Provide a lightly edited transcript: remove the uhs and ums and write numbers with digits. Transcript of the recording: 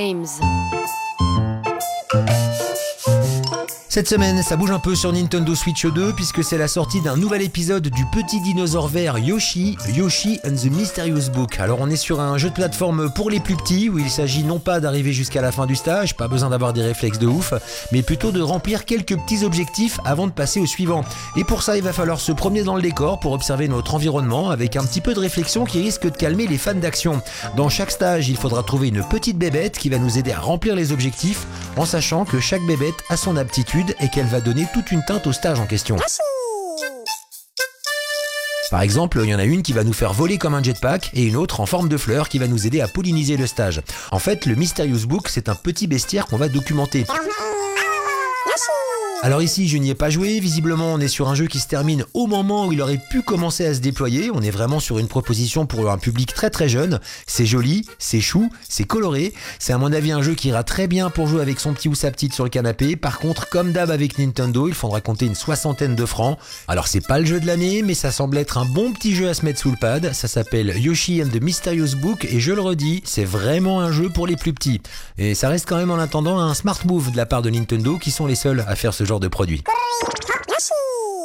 Games. Cette semaine, ça bouge un peu sur Nintendo Switch 2 puisque c'est la sortie d'un nouvel épisode du petit dinosaure vert Yoshi, Yoshi and the Mysterious Book. Alors on est sur un jeu de plateforme pour les plus petits où il s'agit non pas d'arriver jusqu'à la fin du stage, pas besoin d'avoir des réflexes de ouf, mais plutôt de remplir quelques petits objectifs avant de passer au suivant. Et pour ça, il va falloir se promener dans le décor pour observer notre environnement avec un petit peu de réflexion qui risque de calmer les fans d'action. Dans chaque stage, il faudra trouver une petite bébête qui va nous aider à remplir les objectifs en sachant que chaque bébête a son aptitude et qu'elle va donner toute une teinte au stage en question. Par exemple, il y en a une qui va nous faire voler comme un jetpack et une autre en forme de fleur qui va nous aider à polliniser le stage. En fait, le Mysterious Book, c'est un petit bestiaire qu'on va documenter. Alors ici, je n'y ai pas joué, visiblement on est sur un jeu qui se termine au moment où il aurait pu commencer à se déployer, on est vraiment sur une proposition pour un public très très jeune, c'est joli, c'est chou, c'est coloré, c'est à mon avis un jeu qui ira très bien pour jouer avec son petit ou sa petite sur le canapé, par contre comme d'hab avec Nintendo, il faudra compter une 60aine de francs, alors c'est pas le jeu de l'année, mais ça semble être un bon petit jeu à se mettre sous le pad, ça s'appelle Yoshi and the Mysterious Book et je le redis, c'est vraiment un jeu pour les plus petits, et ça reste quand même en attendant un smart move de la part de Nintendo qui sont les seuls à faire ce genre de produit.